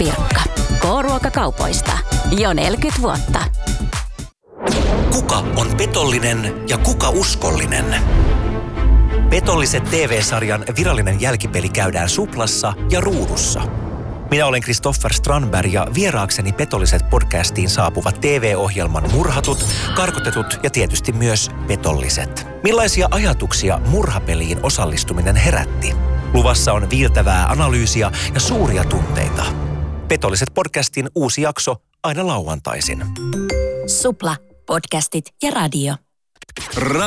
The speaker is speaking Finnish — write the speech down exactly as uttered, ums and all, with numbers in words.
Pirkka. K-ruokakaupoista. Jo neljäkymmentä vuotta. Kuka on petollinen ja kuka uskollinen? Petolliset T V-sarjan virallinen jälkipeli käydään Suplassa ja Ruudussa. Minä olen Kristoffer Strandberg ja vieraakseni Petolliset podcastiin saapuvat T V-ohjelman murhatut, karkotetut ja tietysti myös petolliset. Millaisia ajatuksia murhapeliin osallistuminen herätti? Luvassa on viiltävää analyysiä ja suuria tunteita. Petolliset podcastin uusi jakso aina lauantaisin. Supla, podcastit ja radio.